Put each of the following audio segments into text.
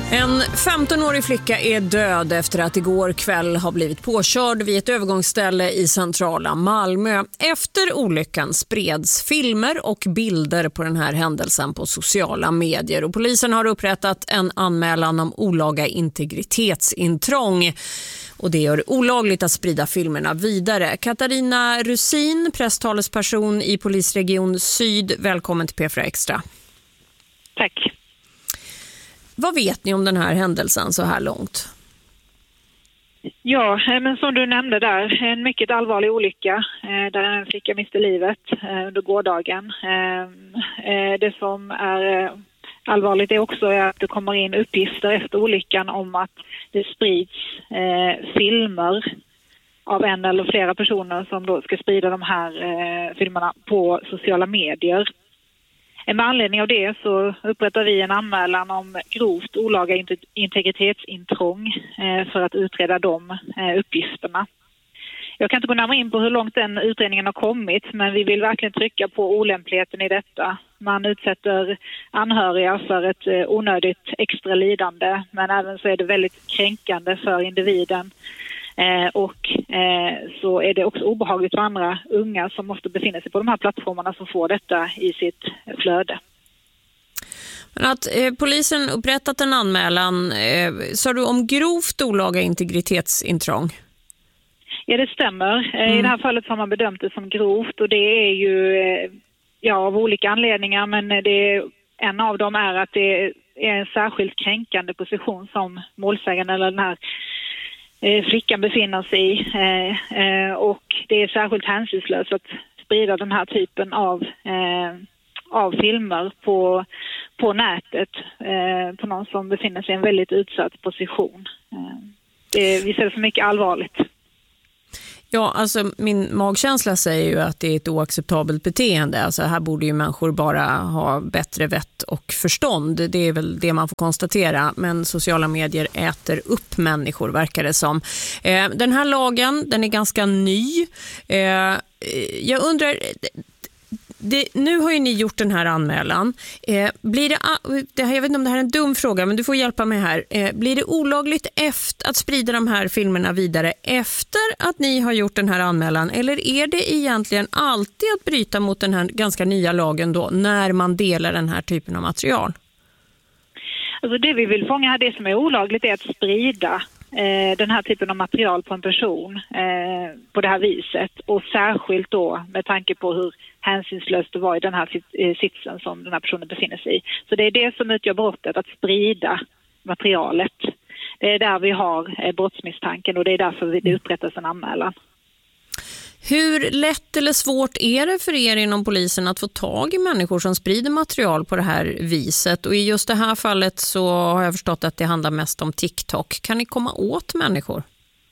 En 15-årig flicka är död efter att igår kväll har blivit påkörd vid ett övergångsställe i centrala Malmö. Efter olyckan spreds filmer och bilder på den här händelsen på sociala medier. Och polisen har upprättat en anmälan om olaga integritetsintrång. Och det gör det olagligt att sprida filmerna vidare. Katarina Rusin, presstalesperson i Polisregion Syd. Välkommen till P4 Extra. Tack. Vad vet ni om den här händelsen så här långt? Ja, men som du nämnde där, en mycket allvarlig olycka där en flicka miste livet under gårdagen. Det som är allvarligt är också att det kommer in uppgifter efter olyckan om att det sprids filmer av en eller flera personer som då ska sprida de här filmerna på sociala medier. Med anledning av det så upprättar vi en anmälan om grovt olaga integritetsintrång för att utreda de uppgifterna. Jag kan inte gå närmare in på hur långt den utredningen har kommit, men vi vill verkligen trycka på olämpligheten i detta. Man utsätter anhöriga för ett onödigt extra lidande, men även så är det väldigt kränkande för individen. Så är det också obehagligt för andra unga som måste befinna sig på de här plattformarna som får detta i sitt flöde. Men att polisen upprättat en anmälan, sa du om grovt olaga integritetsintrång? Ja, det stämmer. I det här fallet har man bedömt det som grovt, och det är ju av olika anledningar, men en av dem är att det är en särskilt kränkande position som målsägaren eller den här flickan befinner sig i, och det är särskilt hänsynslöst att sprida den här typen av filmer på nätet på någon som befinner sig i en väldigt utsatt position. Vi ser det som mycket allvarligt. Ja, alltså min magkänsla säger ju att det är ett oacceptabelt beteende. Alltså här borde ju människor bara ha bättre vett och förstånd. Det är väl det man får konstatera. Men sociala medier äter upp människor, verkar det som. Den här lagen, den är ganska ny. Jag undrar... nu har ju ni gjort den här anmälan. Jag vet inte om det här är en dum fråga, men du får hjälpa mig här. Blir det olagligt att sprida de här filmerna vidare efter att ni har gjort den här anmälan? Eller är det egentligen alltid att bryta mot den här ganska nya lagen då, när man delar den här typen av material? Alltså det vi vill fånga här, det som är olagligt är att sprida den här typen av material på en person på det här viset, och särskilt då med tanke på hur hänsynslöst det var i den här sitsen som den här personen befinner sig i. Så det är det som utgör brottet, att sprida materialet. Det är där vi har brottsmisstanken, och det är därför det upprättas en anmälan. Hur lätt eller svårt är det för er inom polisen att få tag i människor som sprider material på det här viset? Och i just det här fallet så har jag förstått att det handlar mest om TikTok. Kan ni komma åt människor?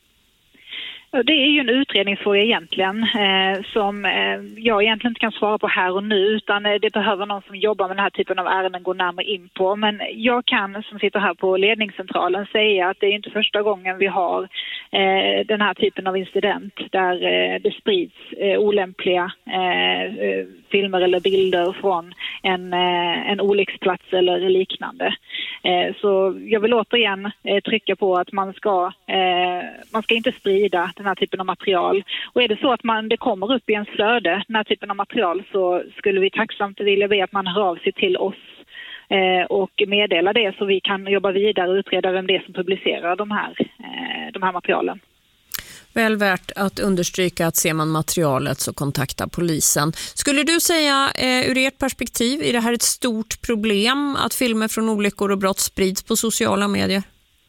Det är ju en utredningsfråga egentligen som jag egentligen inte kan svara på här och nu, utan det behöver någon som jobbar med den här typen av ärenden gå närmare in på. Men jag kan, som sitter här på ledningscentralen, säga att det är inte första gången vi har den här typen av incident där det sprids olämpliga filmer eller bilder från en olycksplats eller liknande. Så jag vill återigen trycka på att man ska inte sprida den här typen av material. Och är det så att det kommer upp i ens flöde, den här typen av material, så skulle vi tacksamt vilja be att man hör av sig till oss och meddela det, så vi kan jobba vidare och utreda vem det är som publicerar de här materialen. Väl värt att understryka att ser man materialet så kontakta polisen. Skulle du säga ur ert perspektiv, är det här ett stort problem att filmer från olyckor och brott sprids på sociala medier?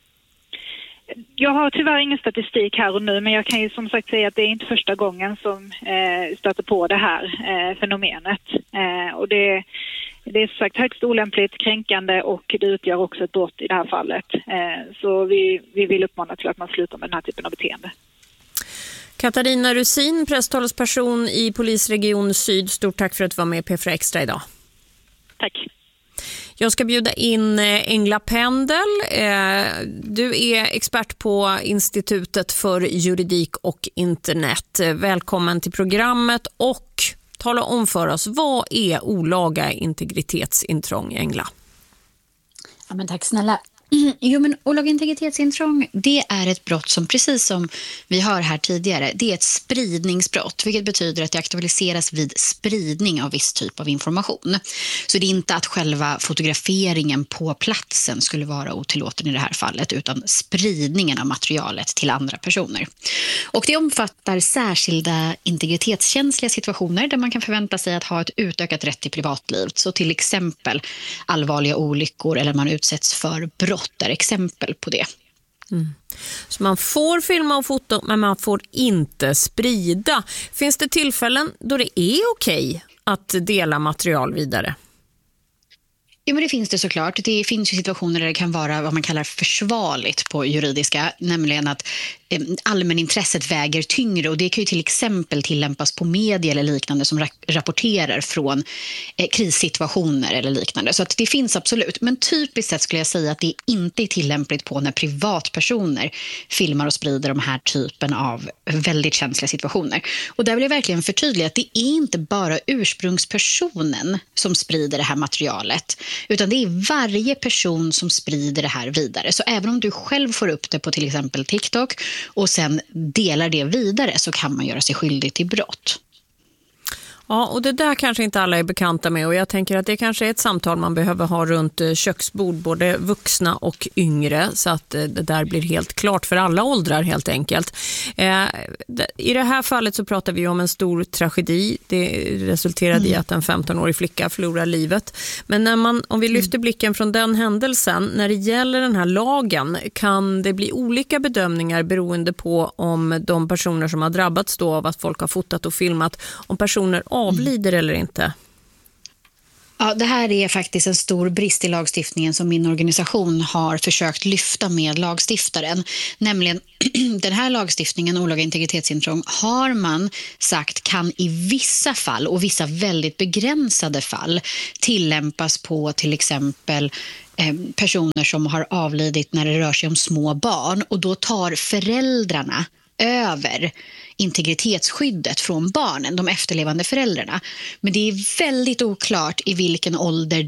Jag har tyvärr ingen statistik här och nu, men jag kan ju som sagt säga att det är inte första gången som stöter på det här fenomenet. Och det är sagt högst olämpligt, kränkande, och det utgör också ett brott i det här fallet. Så vi vill uppmana till att man slutar med den här typen av beteende. Katarina Rusin, presstalesperson i Polisregion Syd. Stort tack för att du var med i P4 Extra idag. Tack. Jag ska bjuda in Engla Pendel. Du är expert på Institutet för juridik och internet. Välkommen till programmet, och tala om för oss, vad är olaga integritetsintrång, Engla? Ja, men tack snälla. Jo, men olaga integritetsintrång, det är ett brott som, precis som vi hör här tidigare, det är ett spridningsbrott, vilket betyder att det aktualiseras vid spridning av viss typ av information. Så det är inte att själva fotograferingen på platsen skulle vara otillåten i det här fallet, utan spridningen av materialet till andra personer. Och det omfattar särskilda integritetskänsliga situationer där man kan förvänta sig att ha ett utökat rätt till privatliv. Så till exempel allvarliga olyckor eller man utsätts för brott är exempel på det. Så man får filma och foto, men man får inte sprida. Finns det tillfällen då det är okej att dela material vidare? Ja, men det finns det såklart. Det finns ju situationer där det kan vara vad man kallar försvarligt på juridiska, nämligen att allmänintresset väger tyngre, och det kan ju till exempel tillämpas på media eller liknande som rapporterar från krissituationer eller liknande. Så att det finns absolut, men typiskt sett skulle jag säga att det inte är tillämpligt på när privatpersoner filmar och sprider de här typen av väldigt känsliga situationer. Och där vill jag verkligen förtydliga att det är inte bara ursprungspersonen som sprider det här materialet, utan det är varje person som sprider det här vidare. Så även om du själv får upp det på till exempel TikTok och sen delar det vidare, så kan man göra sig skyldig till brott. Ja, och det där kanske inte alla är bekanta med, och jag tänker att det kanske är ett samtal man behöver ha runt köksbord, både vuxna och yngre, så att det där blir helt klart för alla åldrar helt enkelt. I det här fallet så pratar vi om en stor tragedi. Det resulterade i att en 15-årig flicka förlorar livet. Men om vi lyfter blicken från den händelsen, när det gäller den här lagen, kan det bli olika bedömningar beroende på om de personer som har drabbats då av att folk har fotat och filmat, om personer avlider eller inte? Ja, det här är faktiskt en stor brist i lagstiftningen som min organisation har försökt lyfta med lagstiftaren. Nämligen den här lagstiftningen, olaga integritetsintrång, har man sagt kan i vissa fall och vissa väldigt begränsade fall tillämpas på till exempel personer som har avlidit när det rör sig om små barn, och då tar föräldrarna över integritetsskyddet från barnen, de efterlevande föräldrarna. Men det är väldigt oklart i vilken ålder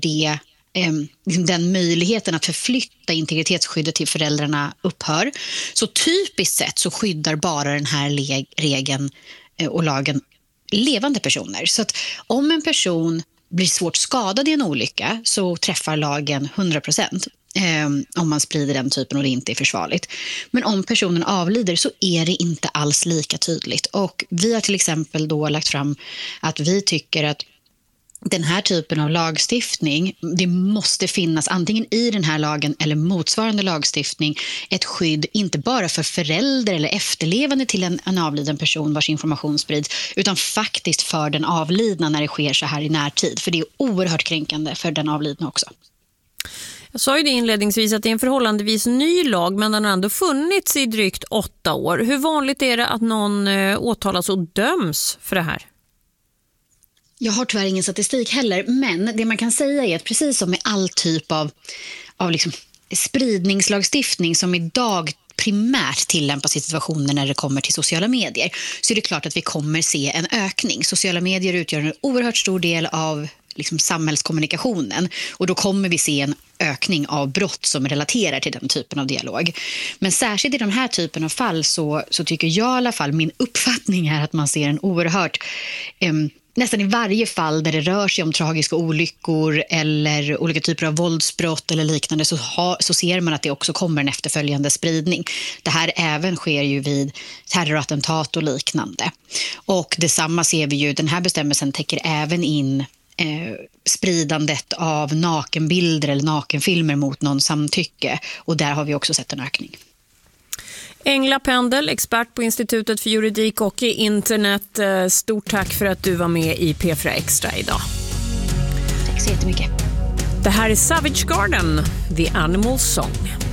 den möjligheten att förflytta integritetsskyddet till föräldrarna upphör. Så typiskt sett så skyddar bara den här regeln och lagen levande personer. Så att om en person blir svårt skadad i en olycka så träffar lagen 100%. Om man sprider den typen och det inte är försvarligt. Men om personen avlider så är det inte alls lika tydligt. Och vi har till exempel då lagt fram att vi tycker att den här typen av lagstiftning, det måste finnas antingen i den här lagen eller motsvarande lagstiftning ett skydd inte bara för förälder eller efterlevande till en avliden person vars information sprids, utan faktiskt för den avlidna när det sker så här i närtid. För det är oerhört kränkande för den avlidna också. Jag sa ju det inledningsvis att det är en förhållandevis ny lag, men den har ändå funnits i drygt 8 år. Hur vanligt är det att någon åtalas och döms för det här? Jag har tyvärr ingen statistik heller, men det man kan säga är att precis som med all typ av liksom spridningslagstiftning som idag primärt tillämpas i situationer när det kommer till sociala medier, så är det klart att vi kommer se en ökning. Sociala medier utgör en oerhört stor del av liksom samhällskommunikationen, och då kommer vi se en ökning av brott som relaterar till den typen av dialog. Men särskilt i de här typen av fall så tycker jag i alla fall, min uppfattning är att man ser en oerhört nästan i varje fall där det rör sig om tragiska olyckor eller olika typer av våldsbrott eller liknande, så ser man att det också kommer en efterföljande spridning. Det här även sker ju vid terrorattentat och liknande. Och detsamma ser vi ju, den här bestämmelsen täcker även in spridandet av nakenbilder eller nakenfilmer mot någon samtycke, och där har vi också sett en ökning. Engla Pendel, expert på Institutet för juridik och internet. Stort tack för att du var med i P4 Extra idag. Tack så jättemycket. Det här är Savage Garden, The Animal Song.